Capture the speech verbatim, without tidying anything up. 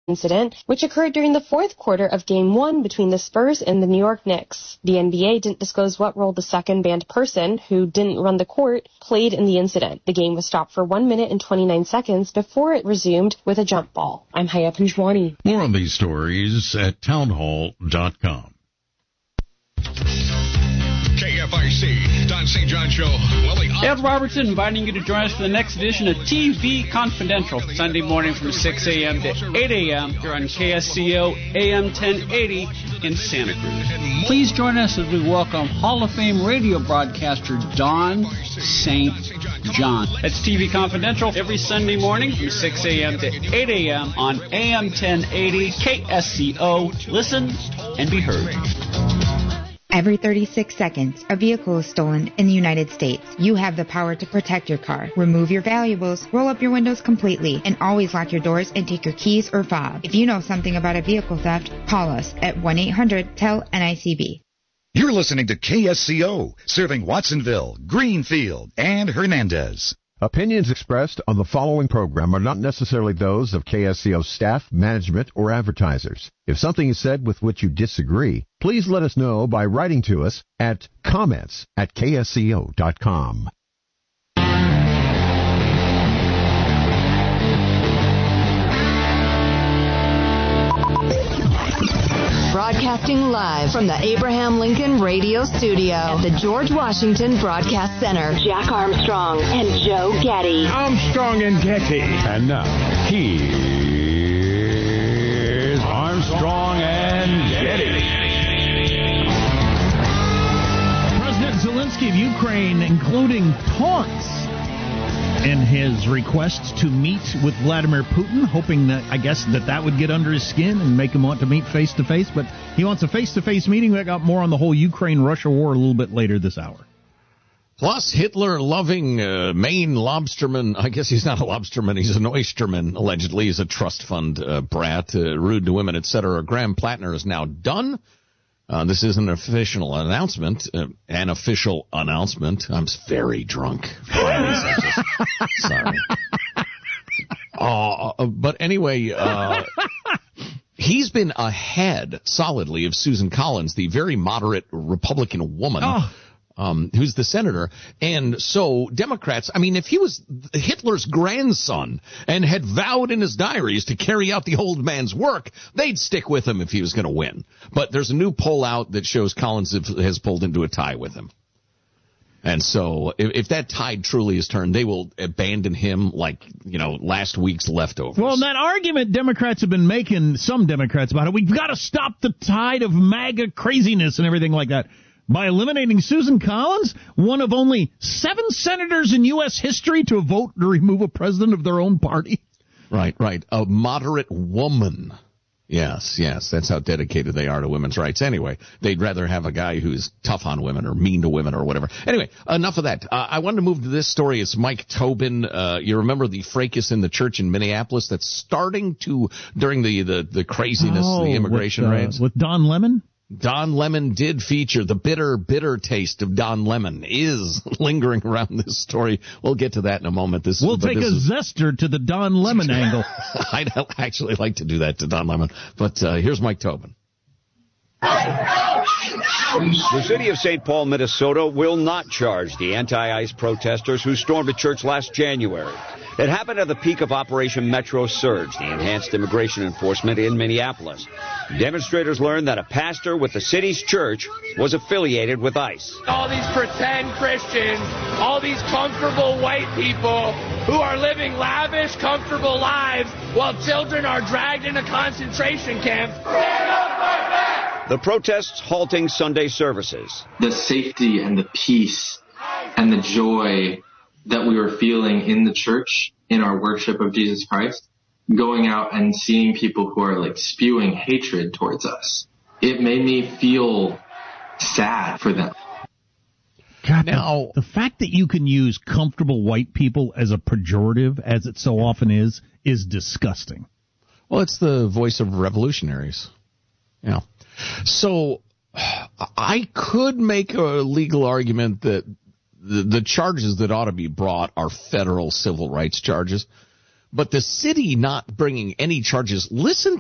incident, which occurred during the fourth quarter of Game one between the Spurs and the New York Knicks. The N B A didn't disclose what role the second banned person, who didn't run the court, played in the incident. The game was stopped for one minute and twenty-nine seconds before it resumed with a jump ball. I'm Haya Panjwani. More on these stories at townhall dot com. K F I C, Don Saint John Show. Well, Ed Robertson inviting you to join us for the next edition of T V Confidential, Sunday morning from six a.m. to eight a.m. here on K S C O A M ten eighty in Santa Cruz. Please join us as we welcome Hall of Fame radio broadcaster Don Saint John. That's T V Confidential every Sunday morning from six a.m. to eight a.m. on A M ten eighty K S C O. Listen and be heard. Every thirty-six seconds, a vehicle is stolen in the United States. You have the power to protect your car. Remove your valuables, roll up your windows completely, and always lock your doors and take your keys or fob. If you know something about a vehicle theft, call us at one eight hundred T E L N I C B. You're listening to K S C O, serving Watsonville, Greenfield, and Hernandez. Opinions expressed on the following program are not necessarily those of K S C O staff, management, or advertisers. If something is said with which you disagree, please let us know by writing to us at comments at K S C O dot com. Broadcasting live from the Abraham Lincoln Radio Studio at the George Washington Broadcast Center. Jack Armstrong and Joe Getty. Armstrong and Getty. And now, here's Armstrong and Getty. President Zelensky of Ukraine, including taunts in his request to meet with Vladimir Putin, hoping that, I guess, that that would get under his skin and make him want to meet face-to-face. But he wants a face-to-face meeting. We got more on the whole Ukraine-Russia war a little bit later this hour. Plus, Hitler-loving uh, Maine lobsterman, I guess he's not a lobsterman, he's an oysterman, allegedly. He's a trust fund uh, brat, uh, rude to women, et cetera. Graham Plattner is now done. Uh, this is an official announcement, uh, an official announcement. I'm very drunk. Sorry. Uh, but anyway, uh, he's been ahead solidly of Susan Collins, the very moderate Republican woman. Oh. Um, who's the senator. And so Democrats, I mean, if he was Hitler's grandson and had vowed in his diaries to carry out the old man's work, they'd stick with him if he was going to win. But there's a new poll out that shows Collins has pulled into a tie with him. And so if, if that tide truly is turned, they will abandon him like, you know, last week's leftovers. Well, that argument Democrats have been making, some Democrats, about it, we've got to stop the tide of MAGA craziness and everything like that. By eliminating Susan Collins, one of only seven senators in U S history to vote to remove a president of their own party. Right, right. A moderate woman. Yes, yes. That's how dedicated they are to women's rights. Anyway, they'd rather have a guy who's tough on women or mean to women or whatever. Anyway, enough of that. Uh, I wanted to move to this story. It's Mike Tobin. Uh, you remember the fracas in the church in Minneapolis that's starting to, during the, the, the craziness, oh, the immigration with, uh, raids? With Don Lemon? Don Lemon did feature. The bitter, bitter taste of Don Lemon is lingering around this story. We'll get to that in a moment. This, we'll take this a is... zester to the Don Lemon angle. I'd actually like to do that to Don Lemon. But uh, here's Mike Tobin. The city of Saint Paul, Minnesota will not charge the anti-ICE protesters who stormed a church last January. It happened at the peak of Operation Metro Surge, the enhanced immigration enforcement in Minneapolis. Demonstrators learned that a pastor with the city's church was affiliated with ICE. All these pretend Christians, all these comfortable white people who are living lavish, comfortable lives while children are dragged into concentration camps. Stand up, fight back! The protests halting Sunday services. The safety and the peace and the joy that we were feeling in the church in our worship of Jesus Christ, going out and seeing people who are like spewing hatred towards us, it made me feel sad for them. God, now, the, the fact that you can use comfortable white people as a pejorative, as it so often is, is disgusting. Well, it's the voice of revolutionaries. Yeah. So I could make a legal argument that the, the charges that ought to be brought are federal civil rights charges, but the city not bringing any charges, listen